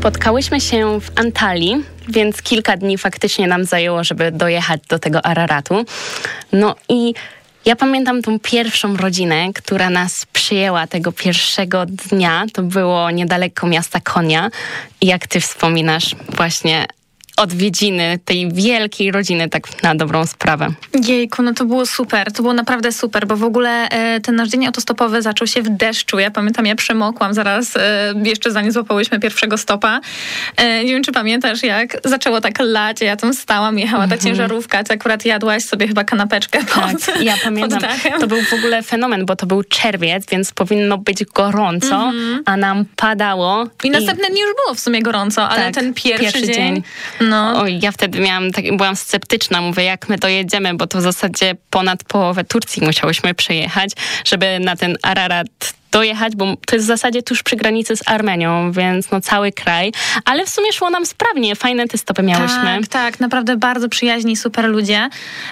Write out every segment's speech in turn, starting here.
Spotkałyśmy się w Antalii, więc kilka dni faktycznie nam zajęło, żeby dojechać do tego Araratu. No i ja pamiętam tą pierwszą rodzinę, która nas przyjęła tego pierwszego dnia. To było niedaleko miasta Konya. I jak ty wspominasz właśnie odwiedziny tej wielkiej rodziny, tak na dobrą sprawę. Jejku, no to było super. To było naprawdę super, bo w ogóle ten nasz dzień autostopowy zaczął się w deszczu. Ja pamiętam, ja przemokłam zaraz, jeszcze zanim złapałyśmy pierwszego stopa. Nie wiem, czy pamiętasz, jak zaczęło tak lać, ja tam stałam, jechała ta ciężarówka, ty akurat jadłaś sobie chyba kanapeczkę pod, ja pamiętam. pod dachem. To był w ogóle fenomen, bo to był czerwiec, więc powinno być gorąco, a nam padało. I następne dni już było w sumie gorąco, ale ten pierwszy dzień. No. Oj, ja wtedy byłam sceptyczna, mówię, jak my dojedziemy, bo to w zasadzie ponad połowę Turcji musiałyśmy przejechać, żeby na ten Ararat dojechać, bo to jest w zasadzie tuż przy granicy z Armenią, więc no cały kraj, ale w sumie szło nam sprawnie, fajne te stopy miałyśmy. Tak, naprawdę bardzo przyjaźni, super ludzie.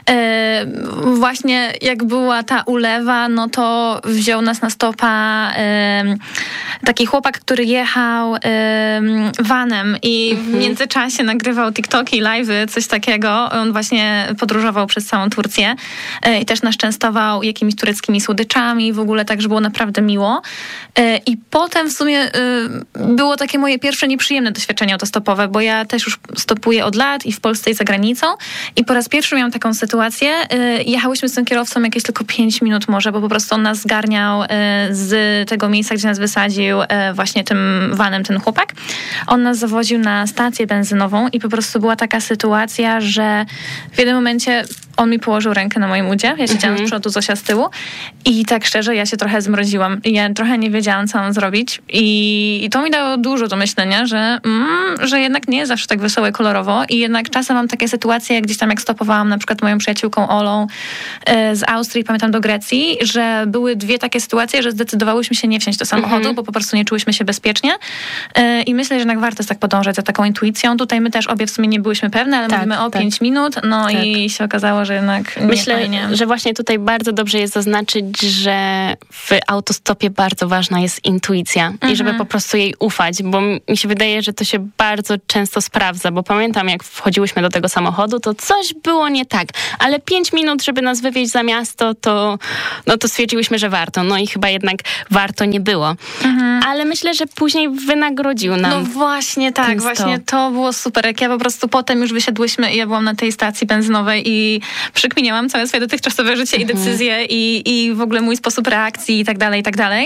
Właśnie jak była ta ulewa, no to wziął nas na stopa taki chłopak, który jechał vanem i w międzyczasie nagrywał TikToki, live'y, coś takiego. On właśnie podróżował przez całą Turcję i też nas częstował jakimiś tureckimi słodyczami, w ogóle tak, że było naprawdę miło. I potem w sumie było takie moje pierwsze nieprzyjemne doświadczenie autostopowe, bo ja też już stopuję od lat i w Polsce i za granicą i po raz pierwszy miałam taką sytuację. Jechałyśmy z tym kierowcą jakieś tylko 5 minut może, bo po prostu on nas zgarniał z tego miejsca, gdzie nas wysadził właśnie tym vanem ten chłopak. On nas zawoził na stację benzynową i po prostu była taka sytuacja, że w jednym momencie on mi położył rękę na moim udzie. Ja siedziałam z przodu, Zosia z tyłu i tak szczerze ja się trochę zmroziłam. Ja trochę nie wiedziałam, co mam zrobić i to mi dało dużo do myślenia, że jednak nie jest zawsze tak wesoło i kolorowo i jednak czasem mam takie sytuacje, gdzieś tam jak stopowałam na przykład moją przyjaciółką Olą z Austrii, pamiętam do Grecji, że były dwie takie sytuacje, że zdecydowałyśmy się nie wsiąść do samochodu, bo po prostu nie czułyśmy się bezpiecznie i myślę, że jednak warto jest tak podążać za taką intuicją. Tutaj my też obie w sumie nie byłyśmy pewne, ale mówimy o 5 minut, i się okazało, że jednak nie myślę, fajnie. Że właśnie tutaj bardzo dobrze jest zaznaczyć, że w autostopie bardzo ważna jest intuicja i żeby po prostu jej ufać, bo mi się wydaje, że to się bardzo często sprawdza, bo pamiętam, jak wchodziłyśmy do tego samochodu, to coś było nie tak, ale 5 minut, żeby nas wywieźć za miasto, to stwierdziłyśmy, że warto. No i chyba jednak warto nie było. Ale myślę, że później wynagrodził nam. No właśnie tak, właśnie to było super. Jak ja po prostu potem już wysiadłyśmy i ja byłam na tej stacji benzynowej i przykminiałam całe swoje dotychczasowe życie i decyzje i w ogóle mój sposób reakcji i tak dalej.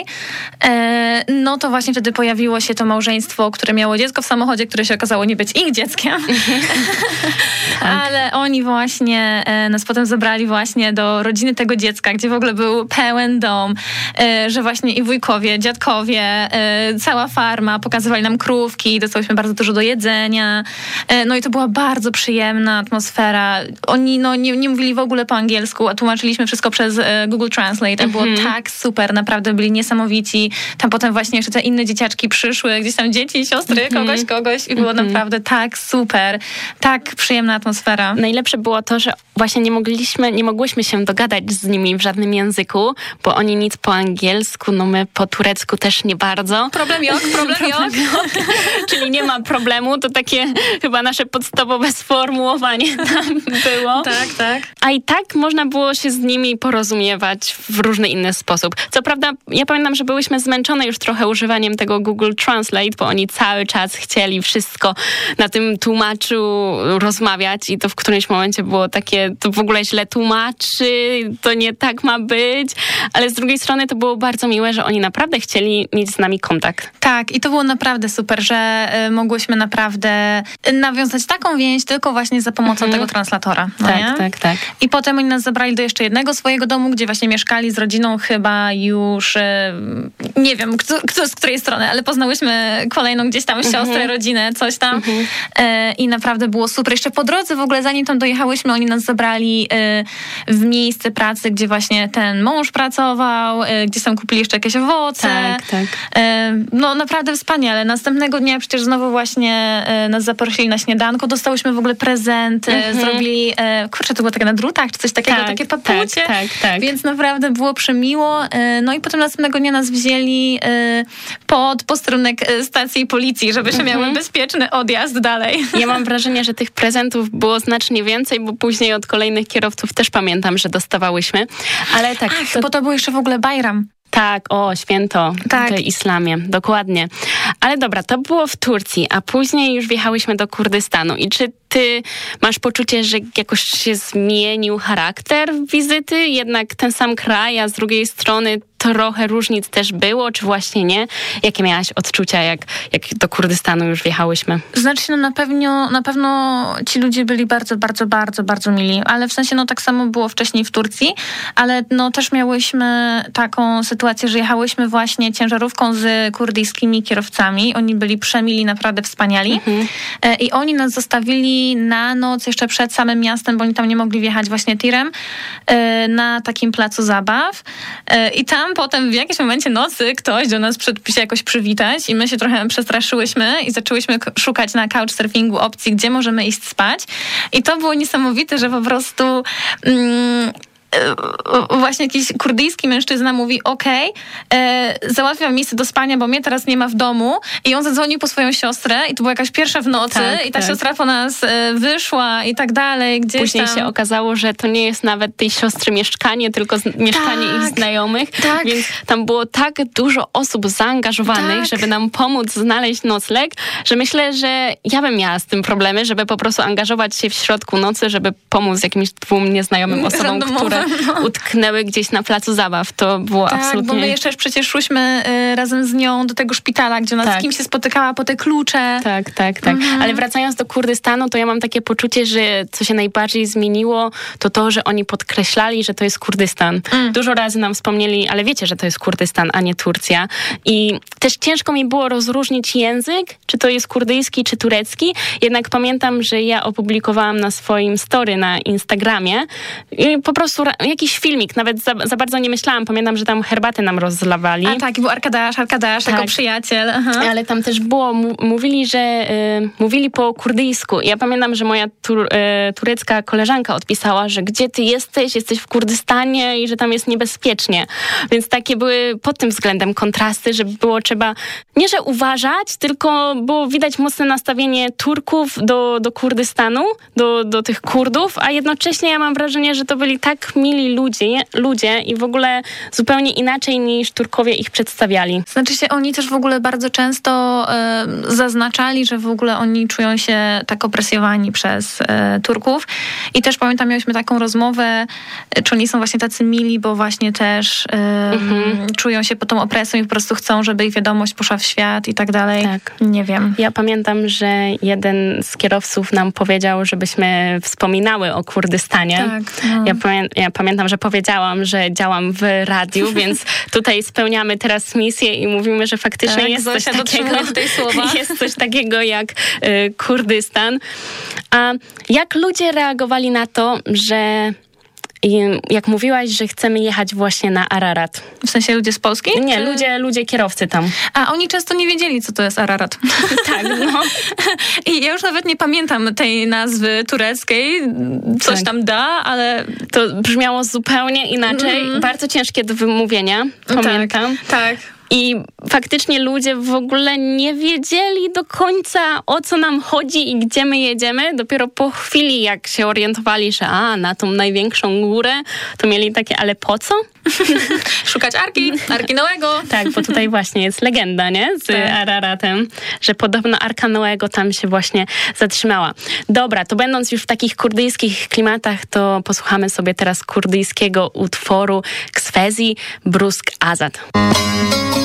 No to właśnie wtedy pojawiło się to małżeństwo, które miało dziecko w samochodzie, które się okazało nie być ich dzieckiem. Ale oni właśnie nas potem zabrali właśnie do rodziny tego dziecka, gdzie w ogóle był pełen dom, że właśnie i wujkowie, dziadkowie, cała farma, pokazywali nam krówki, dostałyśmy bardzo dużo do jedzenia. No i to była bardzo przyjemna atmosfera. Oni nie mówili w ogóle po angielsku, a tłumaczyliśmy wszystko przez Google Translate. A było tak super, naprawdę byli niesamowici. Tam potem właśnie jeszcze te inne dzieciaczki przyszły, gdzieś tam dzieci, siostry, kogoś i było naprawdę tak super, tak przyjemna atmosfera. Najlepsze było to, że właśnie nie mogłyśmy się dogadać z nimi w żadnym języku, bo oni nic po angielsku, no my po turecku też nie bardzo. Problem yok. Czyli nie ma problemu, to takie chyba nasze podstawowe sformułowanie tam było. Tak. A i tak można było się z nimi porozumiewać w różny inny sposób. Co prawda, ja pamiętam, że byłyśmy zmęczone już trochę używaniem tego Google Translate, bo oni cały czas chcieli wszystko na tym tłumaczu rozmawiać i to w którymś momencie było takie, to w ogóle źle tłumaczy, to nie tak ma być, ale z drugiej strony to było bardzo miłe, że oni naprawdę chcieli mieć z nami kontakt. Tak, i to było naprawdę super, że mogłyśmy naprawdę nawiązać taką więź tylko właśnie za pomocą tego translatora. No Tak. I potem oni nas zabrali do jeszcze jednego swojego domu, gdzie właśnie mieszkali z rodziną chyba już, nie wiem z której strony, ale poznałyśmy kolejną gdzieś tam siostrę, rodzinę, coś tam. I naprawdę było super. Jeszcze po drodze w ogóle, zanim tam dojechałyśmy, oni nas zabrali w miejsce pracy, gdzie właśnie ten mąż pracował, gdzieś tam kupili jeszcze jakieś owoce. Tak. No naprawdę wspaniale. Następnego dnia przecież znowu właśnie nas zaprosili na śniadanko. Dostałyśmy w ogóle prezenty, zrobili, to było takie na drutach, czy coś takiego, takie papucie. Tak. Więc naprawdę było przemiło. No i potem następnego dnia nas wzięli pod posterunek stacji policji, żebyśmy miały bezpieczny odjazd dalej. Ja mam wrażenie, że tych prezentów było znacznie więcej, bo później od kolejnych kierowców też pamiętam, że dostawałyśmy. Ale tak. Bo to był jeszcze w ogóle Bajram. Tak, święto w islamie, dokładnie. Ale dobra, to było w Turcji, a później już wjechałyśmy do Kurdystanu. I czy ty masz poczucie, że jakoś się zmienił charakter wizyty? Jednak ten sam kraj, a z drugiej strony trochę różnic też było, czy właśnie nie? Jakie miałaś odczucia, jak do Kurdystanu już wjechałyśmy? Znaczy, na pewno ci ludzie byli bardzo, bardzo, bardzo, bardzo mili, ale w sensie, tak samo było wcześniej w Turcji, ale też miałyśmy taką sytuację, że jechałyśmy właśnie ciężarówką z kurdyjskimi kierowcami. Oni byli przemili, naprawdę wspaniali. I oni nas zostawili na noc jeszcze przed samym miastem, bo oni tam nie mogli wjechać właśnie tirem, na takim placu zabaw. I tam potem w jakimś momencie nocy ktoś do nas się jakoś przywitać i my się trochę przestraszyłyśmy i zaczęłyśmy szukać na couchsurfingu opcji, gdzie możemy iść spać. I to było niesamowite, że po prostu właśnie jakiś kurdyjski mężczyzna mówi załatwiam miejsce do spania, bo mnie teraz nie ma w domu, i on zadzwonił po swoją siostrę i to była jakaś pierwsza w nocy i ta siostra po nas wyszła i tak dalej. Później tam się okazało, że to nie jest nawet tej siostry mieszkanie, tylko mieszkanie ich znajomych, więc tam było tak dużo osób zaangażowanych, żeby nam pomóc znaleźć nocleg, że myślę, że ja bym miała z tym problemy, żeby po prostu angażować się w środku nocy, żeby pomóc jakimś 2 nieznajomym osobom, które utknęły gdzieś na placu zabaw. To było absolutnie... bo my jeszcze przecież szłyśmy razem z nią do tego szpitala, gdzie ona z kim się spotykała po te klucze. Tak. Ale wracając do Kurdystanu, to ja mam takie poczucie, że co się najbardziej zmieniło, to, że oni podkreślali, że to jest Kurdystan. Dużo razy nam wspomnieli, ale wiecie, że to jest Kurdystan, a nie Turcja. I też ciężko mi było rozróżnić język, czy to jest kurdyjski, czy turecki. Jednak pamiętam, że ja opublikowałam na swoim story na Instagramie i po prostu jakiś filmik, nawet za bardzo nie myślałam. Pamiętam, że tam herbatę nam rozlewali. A tak, i był Arkadasz, jako przyjaciel. Ale tam też było, mówili po kurdyjsku. Ja pamiętam, że moja turecka koleżanka odpisała, że gdzie ty jesteś? Jesteś w Kurdystanie i że tam jest niebezpiecznie. Więc takie były pod tym względem kontrasty, że było trzeba nie, że uważać, tylko było widać mocne nastawienie Turków do Kurdystanu, do tych Kurdów, a jednocześnie ja mam wrażenie, że to byli tak mili ludzie i w ogóle zupełnie inaczej niż Turkowie ich przedstawiali. Znaczy się, oni też w ogóle bardzo często zaznaczali, że w ogóle oni czują się tak opresjowani przez Turków. I też pamiętam, miałyśmy taką rozmowę, czy oni są właśnie tacy mili, bo właśnie też czują się pod tą opresją i po prostu chcą, żeby ich wiadomość poszła w świat i tak dalej. Tak. Nie wiem. Ja pamiętam, że jeden z kierowców nam powiedział, żebyśmy wspominały o Kurdystanie. Tak, no. Ja pamiętam, że powiedziałam, że działam w radiu, więc tutaj spełniamy teraz misję i mówimy, że faktycznie jest coś takiego. Jest coś takiego jak Kurdystan. A jak ludzie reagowali na to, że jak mówiłaś, że chcemy jechać właśnie na Ararat. W sensie ludzie z Polski? Nie, ludzie kierowcy tam. A oni często nie wiedzieli, co to jest Ararat. Tak, no. I ja już nawet nie pamiętam tej nazwy tureckiej. Coś tam ale... To brzmiało zupełnie inaczej. Bardzo ciężkie do wymówienia, pamiętam. Tak. I faktycznie ludzie w ogóle nie wiedzieli do końca, o co nam chodzi i gdzie my jedziemy. Dopiero po chwili, jak się orientowali, że na tą największą górę, to mieli takie, ale po co? Szukać Arki Noego. Tak, bo tutaj właśnie jest legenda, nie? Z Araratem, że podobno Arka Noego tam się właśnie zatrzymała. Dobra, to będąc już w takich kurdyjskich klimatach, to posłuchamy sobie teraz kurdyjskiego utworu Kswezi Brusk Azad.